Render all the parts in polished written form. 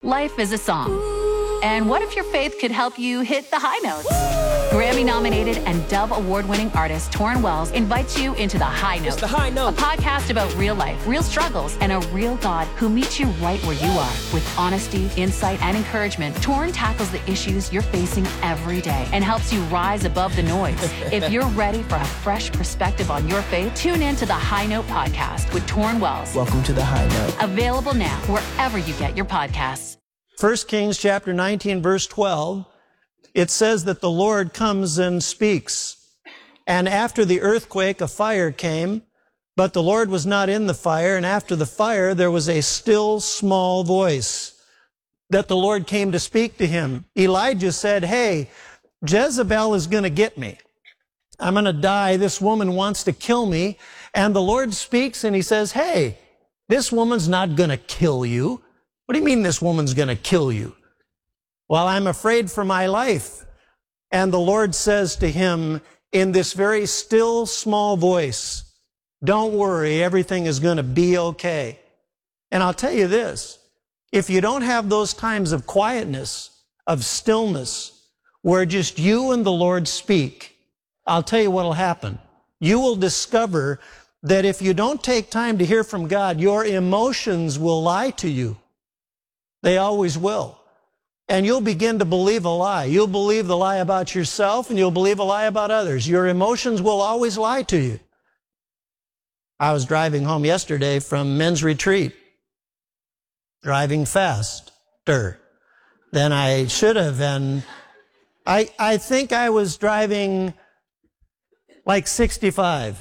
Life is a song. And what if your faith could help you hit the high notes? Grammy-nominated and Dove Award-winning artist Tauren Wells invites you into The High Note. It's The High Note. A podcast about real life, real struggles, and a real God who meets you right where you are. With honesty, insight, and encouragement, Tauren tackles the issues you're facing every day and helps you rise above the noise. If you're ready for a fresh perspective on your faith, tune in to The High Note podcast with Tauren Wells. Welcome to The High Note. Available now wherever you get your podcasts. 1 Kings chapter 19, verse 12, it says that the Lord comes and speaks. And after the earthquake, a fire came, but the Lord was not in the fire. And after the fire, there was a still small voice that the Lord came to speak to him. Elijah said, "Hey, Jezebel is going to get me. I'm going to die. This woman wants to kill me." And the Lord speaks and he says, "Hey, this woman's not going to kill you." "What do you mean this woman's going to kill you?" "Well, I'm afraid for my life." And the Lord says to him in this very still, small voice, "Don't worry, everything is going to be okay." And I'll tell you this, if you don't have those times of quietness, of stillness, where just you and the Lord speak, I'll tell you what will happen. You will discover that if you don't take time to hear from God, your emotions will lie to you. They always will. And you'll begin to believe a lie. You'll believe the lie about yourself and you'll believe a lie about others. Your emotions will always lie to you. I was driving home yesterday from men's retreat, driving faster than I should have. And I think I was driving like 65,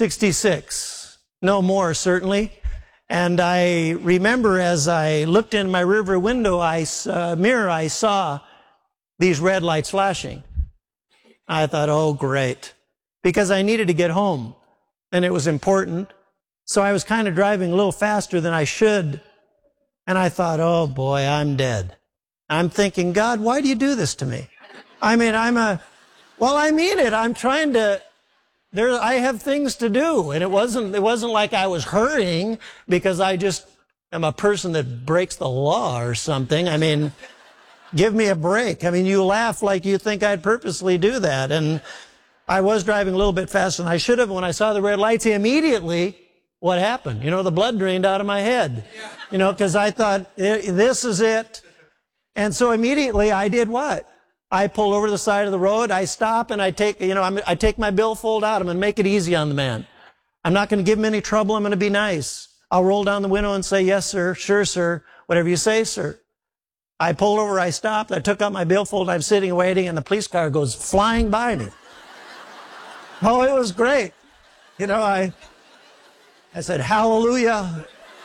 66, no more certainly. And I remember as I looked in my rearview window, mirror, I saw these red lights flashing. I thought, oh, great, because I needed to get home, and it was important. So I was kind of driving a little faster than I should, and I thought, oh, boy, I'm dead. I'm thinking, God, why do you do this to me? I mean, well, I mean it. I'm trying to... I have things to do, and it wasn't like I was hurrying because I just am a person that breaks the law or something. I mean, give me a break. I mean, you laugh like you think I'd purposely do that. And I was driving a little bit faster than I should have. When I saw the red lights, immediately, what happened? The blood drained out of my head, because I thought, this is it. And so immediately I did what? I pull over to the side of the road, I stop, and I take my billfold out. I'm going to make it easy on the man. I'm not going to give him any trouble. I'm going to be nice. I'll roll down the window and say, "Yes, sir. Sure, sir. Whatever you say, sir." I pulled over, I stopped, I took out my billfold, I'm sitting waiting, and the police car goes flying by me. Oh, it was great. I said, "Hallelujah.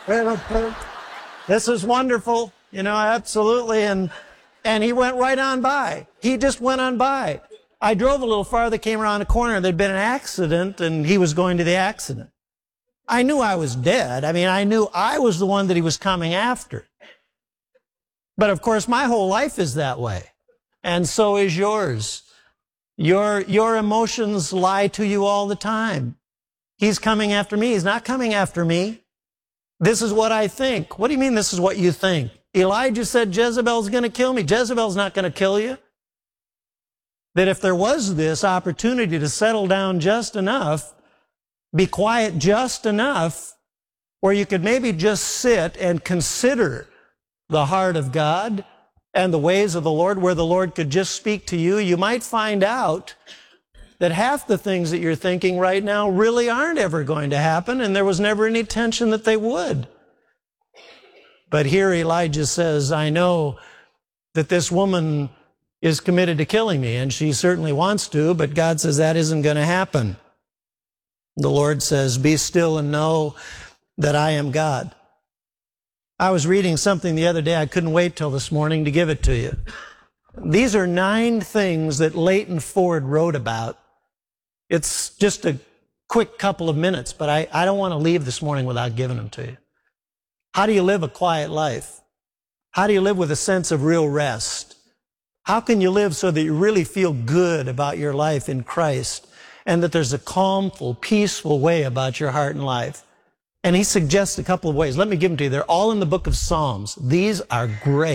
This is wonderful." Absolutely. And he went right on by. He just went on by. I drove a little farther, came around a corner, there'd been an accident, and he was going to the accident. I knew I was dead. I mean, I knew I was the one that he was coming after. But of course, my whole life is that way. And so is yours. Your emotions lie to you all the time. He's coming after me. He's not coming after me. This is what I think. What do you mean this is what you think? Elijah said, Jezebel's going to kill me. Jezebel's not going to kill you. That if there was this opportunity to settle down just enough, be quiet just enough, where you could maybe just sit and consider the heart of God and the ways of the Lord, where the Lord could just speak to you, you might find out that half the things that you're thinking right now really aren't ever going to happen, and there was never any tension that they would. But here Elijah says, I know that this woman is committed to killing me, and she certainly wants to, but God says that isn't going to happen. The Lord says, be still and know that I am God. I was reading something the other day. I couldn't wait till this morning to give it to you. These are 9 things that Leighton Ford wrote about. It's just a quick couple of minutes, but I don't want to leave this morning without giving them to you. How do you live a quiet life? How do you live with a sense of real rest? How can you live so that you really feel good about your life in Christ and that there's a calmful, peaceful way about your heart and life? And he suggests a couple of ways. Let me give them to you. They're all in the book of Psalms. These are great.